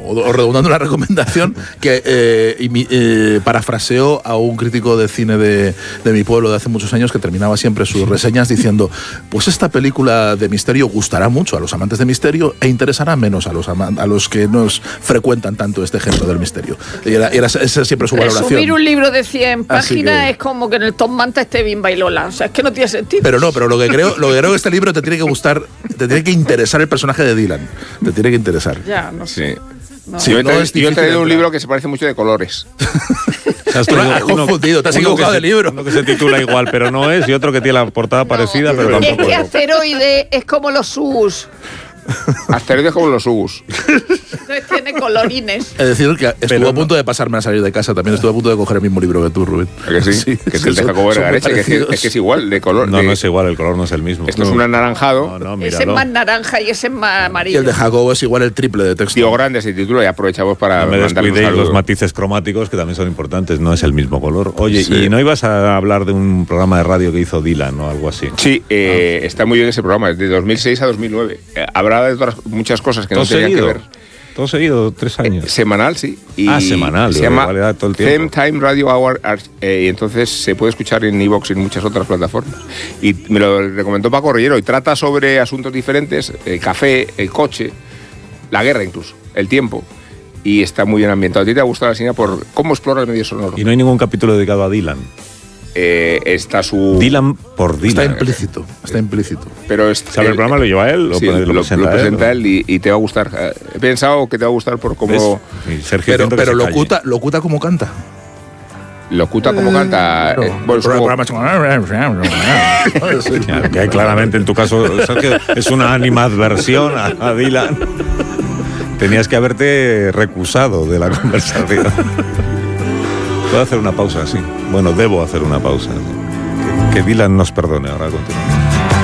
o redundando en la recomendación, que parafraseo a un crítico de cine de mi pueblo de hace muchos años, que terminaba siempre sus reseñas diciendo: pues esta película de misterio gustará mucho a los amantes de misterio e interesará menos a los que nos frecuentan tanto este género del misterio. Y esa siempre es su valoración. Resumir un libro de 100 páginas es como que en el Tom Manta esté Bimba y Lola. O sea, es que no tiene sentido. Pero lo que creo que este libro te tiene que gustar, te tiene que interesar el personaje de Dylan. Te tiene que interesar. Ya, no sé. Sí. No. Sí, Yo he traído un libro que se parece mucho de colores. Has confundido, te has equivocado de libro. Uno que se titula igual, pero no es, y otro que tiene la portada parecida, pero Es tampoco. que Asteroide es como los Sus. Asteroides como los Ugus. Entonces tiene colorines. Es decir, que estuvo a punto de pasarme a salir de casa. También estuve a punto de coger el mismo libro que tú, Rubén. ¿A que sí? Que es el de Jacobo Vergareche, que es igual de color. No es igual, el color no es el mismo. Esto es un anaranjado. No, Ese es míralo. más naranja y ese es más Y amarillo. el de Jacobo es igual el triple de texto. Tío Grande se titula y aprovechamos para No me mandarle un descuidéis saludo. los matices cromáticos, que también son importantes, no es el mismo color. Oye, Sí. ¿y no ibas a hablar de un programa de radio que hizo Dylan o algo así? Sí, está muy bien ese programa, es de 2006 a 2009. Habrá de muchas cosas que no tenían que ver. Todo seguido, 3 años. Semanal, sí. Semanal. Se llama vale, todo el tiempo. Time Radio Hour, y entonces se puede escuchar en iVoox y en muchas otras plataformas. Y me lo recomendó Paco Rillero y trata sobre asuntos diferentes, el café, el coche, la guerra incluso, el tiempo. Y está muy bien ambientado. ¿A ti te ha gustado la señal por cómo explora el medio sonoro? Y no hay ningún capítulo dedicado a Dylan. Está su... Dylan por Dylan. Está implícito, está implícito. Pero ¿El programa lo lleva él? Sí, lo presenta él y te va a gustar. He pensado que te va a gustar por cómo... Sergio Pero locuta como canta. Locuta como canta. Bueno, Que hay claramente en tu caso, Sergio, es una animadversión a Dylan. Tenías que haberte recusado de la conversación. Puedo hacer una pausa, sí. Bueno, debo hacer una pausa. Que Dylan nos perdone. Ahora continuamos.